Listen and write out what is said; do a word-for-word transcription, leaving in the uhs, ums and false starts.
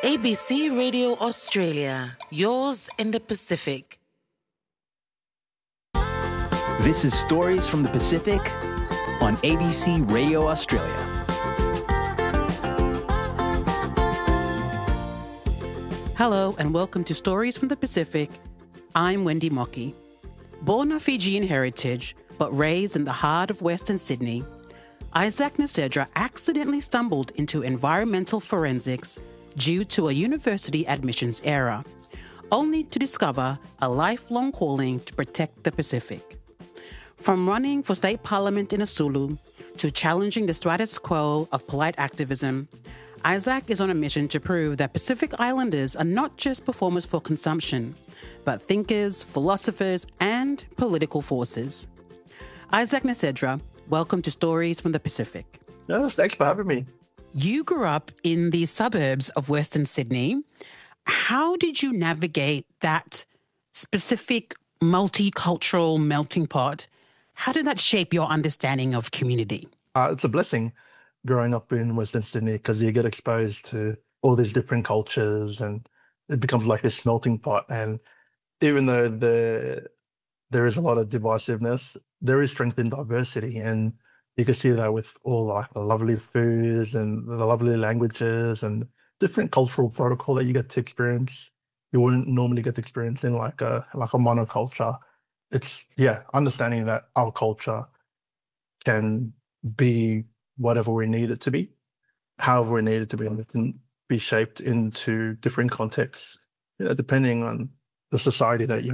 A B C Radio Australia, yours in the Pacific. This is Stories from the Pacific on A B C Radio Australia. Hello and welcome to Stories from the Pacific. I'm Wendy Mockey. Born of Fijian heritage, but raised in the heart of Western Sydney, Isaac Nasedra accidentally stumbled into environmental forensics due to a university admissions error, only to discover a lifelong calling to protect the Pacific. From running for state parliament in Asulu to challenging the status quo of polite activism, Isaac is on a mission to prove that Pacific Islanders are not just performers for consumption, but thinkers, philosophers, and political forces. Isaac Nasedra, welcome to Stories from the Pacific. Yes, thanks for having me. You grew up in the suburbs of Western Sydney. How did you navigate that specific multicultural melting pot? How did that shape your understanding of community? Uh, it's a blessing growing up in Western Sydney because you get exposed to all these different cultures and it becomes like this melting pot. And even though the, there is a lot of divisiveness, there is strength in diversity. And you can see that with all like the lovely foods and the lovely languages and different cultural protocol that you get to experience. You wouldn't normally get to experience in like a like a monoculture. It's, yeah, understanding that our culture can be whatever we need it to be, however we need it to be, and it can be shaped into different contexts, you know, depending on the society that you're